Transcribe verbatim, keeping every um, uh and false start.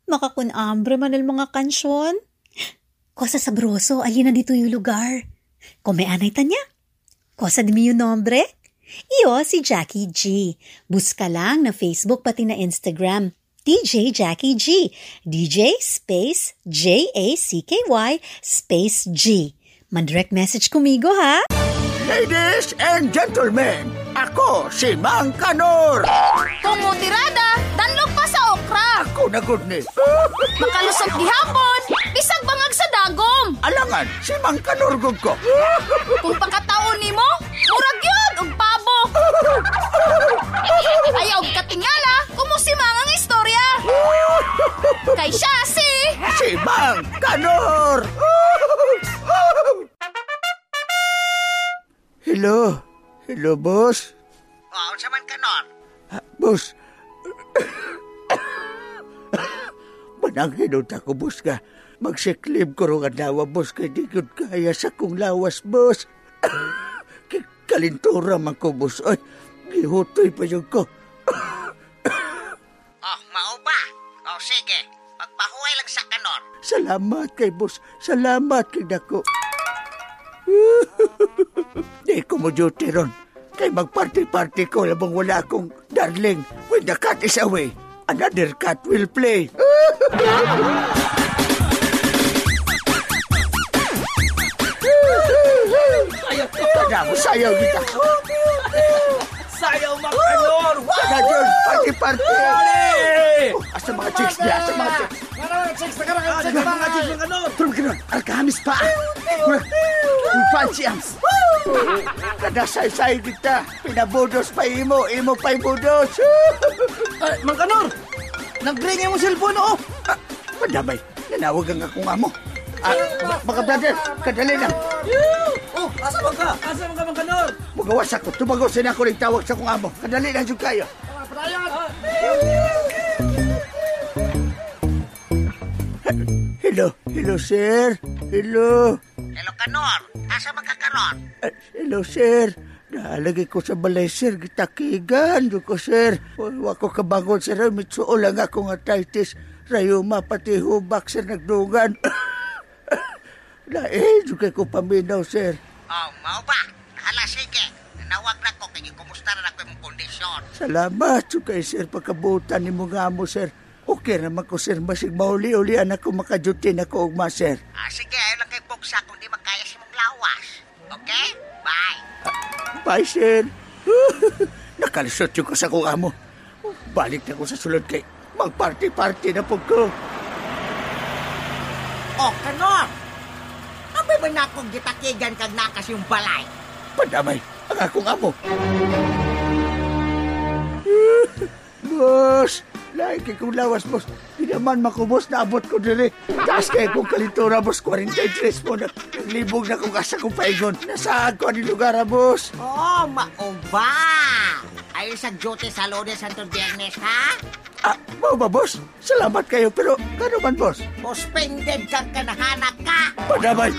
Makakunambre man ang mga kansyon. Kosa sabroso, alina dito yung lugar. Kung may anay tanya. Kosa di mi yung nombre? Iyo si Jackie G. Buska lang na Facebook pati na Instagram. D J Jackie G. D J space J A C K Y space G. Man-direct message kumigo ha? Ladies and gentlemen, ako si Mang Kanor. Kumutirada, danlog pa sa okra. Ako na good ni. Makalusot gihapon, bisag bangag sa dagom. Alangan, si Mang Kanor gud ko. Kung pakataon nimo, murag yun og pabo. Ayaw katingala, kumusimang ang istorya. Kay siya si... Si Mang Kanor. Hello? Hello, boss? Oo, sa man Kanor. Ah, boss. Mananghinod ako, boss ka. Magsiklib ko rin ang lawa, boss. Kaya di ko kaya sa kong lawas, boss. Kalintura man ko, boss. Ay, gihutoy pa yung ko. Oh, mao ba? Oh, sige. Magpahuway lang sa Kanor. Salamat kay boss. Salamat kay dako. Di ko mo duty ron. Kay magparty-party ko labang wala akong darling. When the cat is away, another cat will play. Sayaw, sayaw kita. Sayaw, Mang Kanor! Sana dyan, party-party. Oh, asa mga chicks niya, asa mga chicks. Mga chicks, mga chicks, mga chicks, Mang Kanor! Tulog ka nun, alkahamis pa. Yung fancy arms. Kadasay-say kita. Pinabudos pa imo, imo pa ibudos. Ay, Mang Kanor! Nag-ring yung cellphone, oh! Ah, madamay, nanawagan akong amo. Ah, mga brother, kadali lang. Oh, asa ba ka? Asa ba ka, Mang Kanor? Magawas ako, tumagosin ako rin tawag sa kong amo. Kadali lang yung kayo. Hello, hello sir. Hello. Hello, Kanor. Asa man ka, Kanor? Uh, hello sir. Nalagay ko sa balay sir, gitakigan. Doon ko sir. Wako kabangon sir, mitsuo lang akong arthritis. Rayuma pati hubak sir nagdungan. Lain, doon ko paminaw sir. Oh, mao ba? Hala, sige. Nanawag na ko kaya kumusta na ako yung kondisyon. Salamat, sukay sir, pagkabutan ni mga amo sir. Okay naman ko sir, masig mauli-ulian ako makadutin ako ugma sir. Ah, sige, ayaw lang kay Bugsa kung di magkaya si mong lawas. Okay? Bye. Bye sir. Nakalisot yung ko sa kong amo. Balik na ko sa sulod kay mag-party-party na po ko. Oh, Kanor! Abay ba na akong gitakigan kag nakas yung balay? Padamay, ang akong amo. Boss, lahat kay kong lawas, boss. Di naman makubos na abot ko dili. Taas kay kong kalintura, boss. forty-three po na. Naglibog na kong asa kong paigon. Nasaan ko ang lugar, boss? Oh, mao ba? Ayaw sa duty sa Lunes hangtod Biyernes, ha? Ah, mau ba, boss? Salamat kayo, pero kano man, boss? Suspended kang kanahanak ka. Padamay.